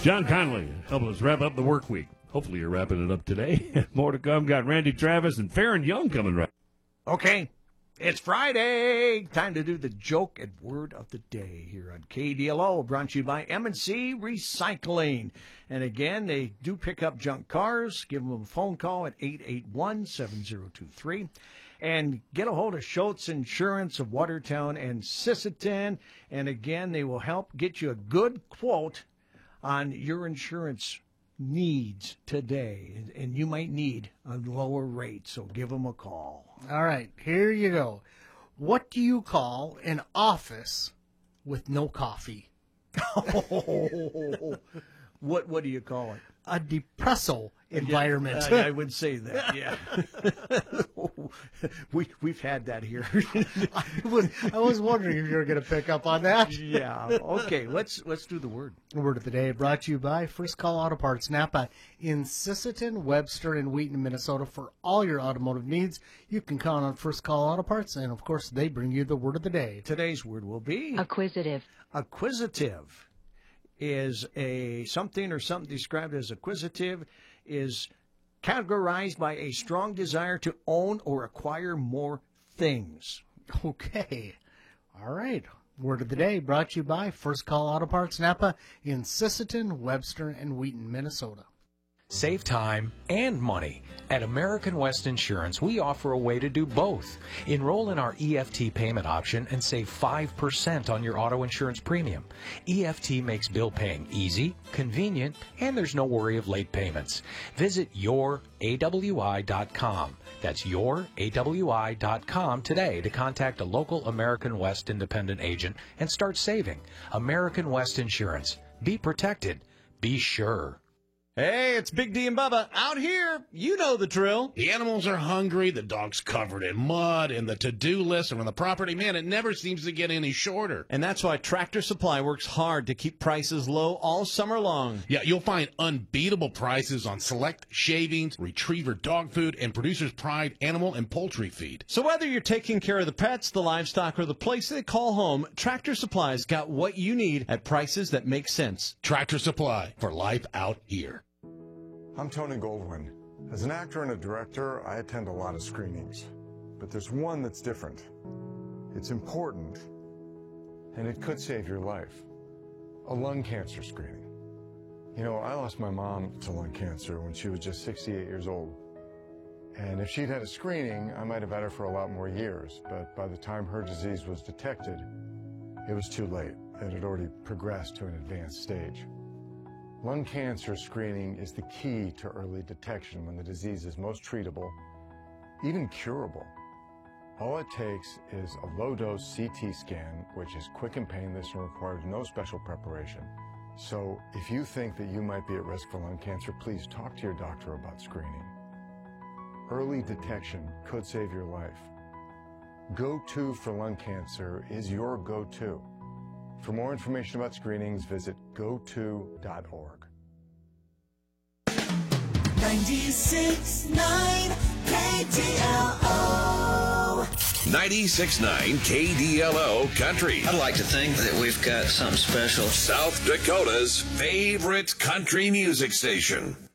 John Conley helping us wrap up the work week. Hopefully you're wrapping it up today. More to come. Got Randy Travis and Farron Young coming right. Okay, it's Friday. Time to do the joke and word of the day here on KDLO, brought to you by M&C Recycling. And again, they do pick up junk cars. Give them a phone call at 881-7023. And get a hold of Schultz Insurance of Watertown and Sisseton. And again, they will help get you a good quote on your insurance needs today. And you might need a lower rate, so give them a call. All right, here you go. What do you call an office with no coffee? What do you call it? A depresso environment. I would say that, yeah. We've had that here. I was wondering if you were going to pick up on that. Yeah. Okay, let's do the word. The word of the day brought to you by First Call Auto Parts, Napa, in Sisseton, Webster, and Wheaton, Minnesota. For all your automotive needs, you can count on First Call Auto Parts, and, of course, they bring you the word of the day. Today's word will be... acquisitive. Acquisitive is something described as acquisitive is categorized by a strong desire to own or acquire more things. Okay. All right. Word of the day brought to you by First Call Auto Parts, Napa, in Sisseton, Webster, and Wheaton, Minnesota. Save time and money. At American West Insurance, we offer a way to do both. Enroll in our EFT payment option and save 5% on your auto insurance premium. EFT makes bill paying easy, convenient, and there's no worry of late payments. Visit yourawi.com. That's yourawi.com today to contact a local American West independent agent and start saving. American West Insurance. Be protected. Be sure. Hey, it's Big D and Bubba out here. You know the drill. The animals are hungry, the dog's covered in mud, and the to-do list around the property, man, it never seems to get any shorter. And that's why Tractor Supply works hard to keep prices low all summer long. Yeah, you'll find unbeatable prices on select shavings, retriever dog food, and Producer's Pride animal and poultry feed. So whether you're taking care of the pets, the livestock, or the place they call home, Tractor Supply's got what you need at prices that make sense. Tractor Supply, for life out here. I'm Tony Goldwyn. As an actor and a director, I attend a lot of screenings. But there's one that's different. It's important, and it could save your life. A lung cancer screening. You know, I lost my mom to lung cancer when she was just 68 years old. And if she'd had a screening, I might have had her for a lot more years. But by the time her disease was detected, it was too late. It had already progressed to an advanced stage. Lung cancer screening is the key to early detection when the disease is most treatable, even curable. All it takes is a low-dose CT scan, which is quick and painless and requires no special preparation. So if you think that you might be at risk for lung cancer, please talk to your doctor about screening. Early detection could save your life. Go-To for lung cancer is your go-to. For more information about screenings, visit goto.org. 96.9 KDLO. 96.9 KDLO Country. I'd like to think that we've got something special. South Dakota's favorite country music station.